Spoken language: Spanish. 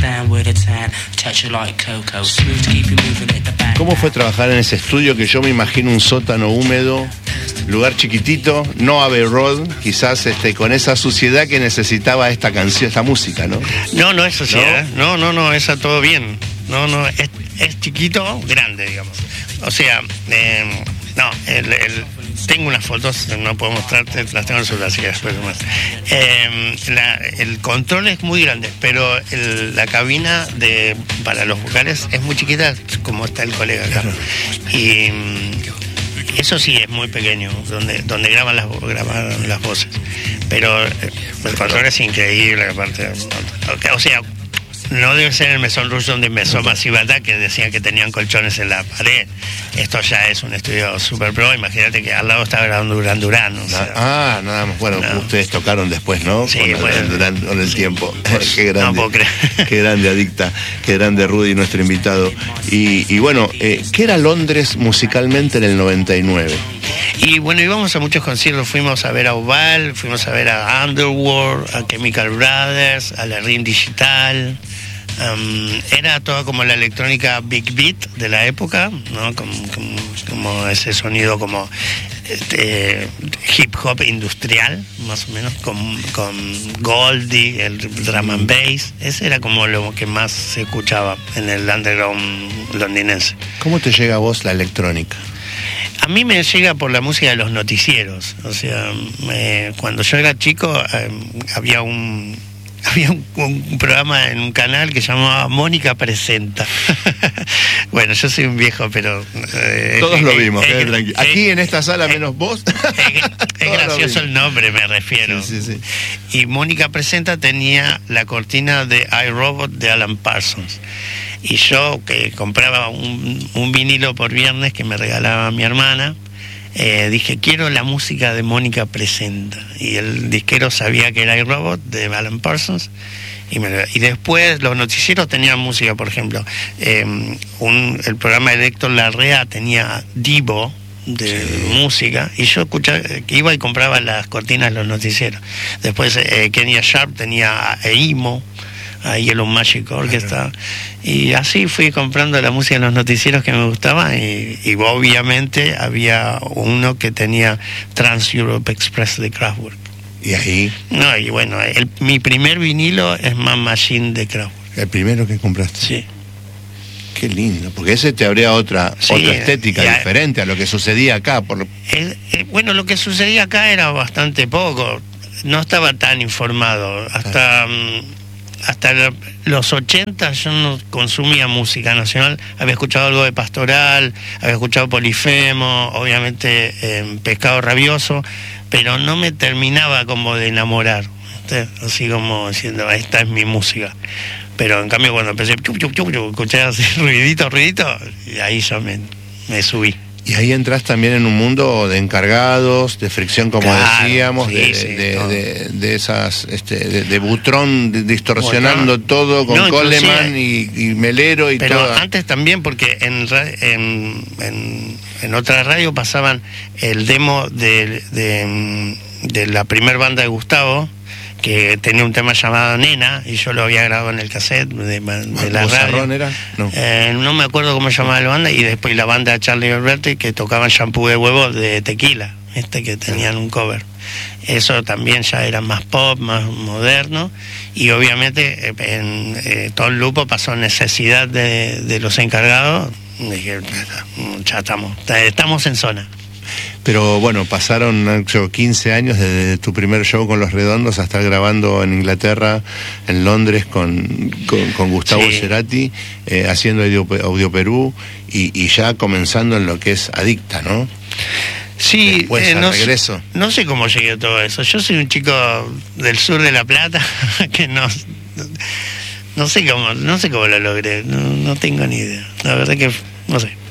¿Cómo fue trabajar en ese estudio que yo me imagino un sótano húmedo, lugar chiquitito, no Abbey Road, quizás con esa suciedad que necesitaba esta canción, esta música, ¿no? No es suciedad, no, está todo bien. No, es chiquito, grande, digamos. O sea, tengo unas fotos, no puedo mostrarte, las tengo en el celular, así que después más. El control es muy grande, pero la cabina para los vocales es muy chiquita, como está el colega acá. Y eso sí es muy pequeño, donde graban las voces. Pero el control es increíble, aparte. O sea, no debe ser el Maison Rouge donde empezó Massive Attack, que decían que tenían colchones en la pared. Esto ya es un estudio super pro. Imagínate que al lado está grabando Duran Duran. O sea, nada más. Bueno, ustedes tocaron después, ¿no? Sí, con el tiempo. Pues, qué grande. No puedo creer. Qué grande Adicta, qué grande Rudy, nuestro invitado. Y bueno, ¿qué era Londres musicalmente en el 99? Y bueno, íbamos a muchos conciertos. Fuimos a ver a Oval, fuimos a ver a Underworld, a Chemical Brothers, a la RIM Digital. Era toda como la electrónica Big Beat de la época, ¿no? Como ese sonido como hip hop industrial, más o menos, con Goldie, el drum and bass. Ese era como lo que más se escuchaba en el underground londinense. ¿Cómo te llega a vos la electrónica? A mí me llega por la música de los noticieros. O sea, cuando yo era chico había un programa en un canal que se llamaba Mónica Presenta. Bueno, yo soy un viejo, pero... todos lo vimos, tranquilo. Aquí en esta sala, menos vos. Es gracioso el nombre, me refiero. Sí. Y Mónica Presenta tenía la cortina de iRobot de Alan Parsons. Y yo, que compraba un vinilo por viernes que me regalaba mi hermana, dije, quiero la música de Mónica Presenta. Y el disquero sabía que era iRobot de Alan Parsons. Y después los noticieros tenían música, por ejemplo. El programa de Héctor Larrea tenía Divo de música. Y yo iba y compraba las cortinas de los noticieros. Después Kenya Sharp tenía Imo, a Yellow Magic Orchestra, y así fui comprando la música de los noticieros que me gustaba, y obviamente había uno que tenía Trans Europe Express de Kraftwerk. ¿Y ahí? No, y bueno, mi primer vinilo es Man Machine de Kraftwerk. ¿El primero que compraste? Sí. Qué lindo, porque ese te abría otra estética diferente a lo que sucedía acá. Bueno, lo que sucedía acá era bastante poco, no estaba tan informado. Hasta los 80 yo no consumía música nacional. Había escuchado algo de Pastoral, había escuchado Polifemo, obviamente Pescado Rabioso, pero no me terminaba como de enamorar, ¿sí? Así como diciendo, esta es mi música. Pero en cambio cuando empecé, escuché así ruidito, y ahí yo me subí. Y ahí entras también en un mundo de encargados, de fricción, como decíamos, de esas, de Butrón distorsionando todo con Coleman y Melero y todo. Pero antes también, porque en otra radio pasaban el demo de la primer banda de Gustavo, que tenía un tema llamado Nena, y yo lo había grabado en el cassette de la radio. ¿Era? No. No me acuerdo cómo se llamaba la banda, y después la banda de Charlie Alberti, que tocaban Shampoo de Huevo de Tequila, que tenían un cover. Eso también ya era más pop, más moderno, y obviamente todo el grupo pasó necesidad de los encargados. Dije, ya estamos en zona. Pero bueno, pasaron 15 años desde tu primer show con Los Redondos hasta estar grabando en Inglaterra, en Londres, con Gustavo Cerati, haciendo Audio Perú, y ya comenzando en lo que es Adicta, ¿no? Sí, después al regreso. No sé cómo llegué a todo eso. Yo soy un chico del sur de La Plata que no sé cómo lo logré, no tengo ni idea. La verdad que no sé.